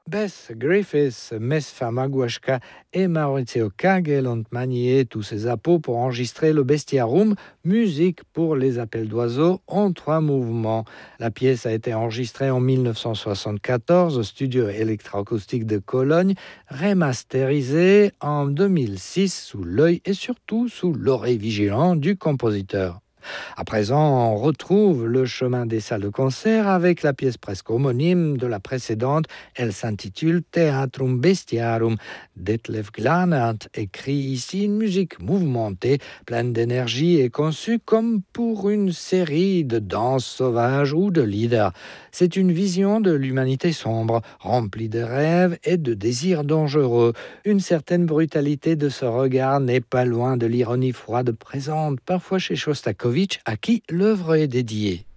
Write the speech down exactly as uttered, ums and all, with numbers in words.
Bess Griffiths, Mess Famaguashka et Maurizio Kagel ont manié tous ces appos pour enregistrer le Bestiarum, musique pour les appels d'oiseaux en trois mouvements. La pièce a été enregistrée en dix-neuf cent soixante-quatorze au studio électroacoustique de Cologne, remasterisée en deux mille six sous l'œil et surtout sous l'oreille vigilante du compositeur. À présent, on retrouve le chemin des salles de concert avec la pièce presque homonyme de la précédente. Elle s'intitule Theatrum Bestiarum. Detlef Glanert écrit ici une musique mouvementée, pleine d'énergie et conçue comme pour une série de danses sauvages ou de lieder. C'est une vision de l'humanité sombre, remplie de rêves et de désirs dangereux. Une certaine brutalité de ce regard n'est pas loin de l'ironie froide présente parfois chez Shostakovich, à qui l'œuvre est dédiée.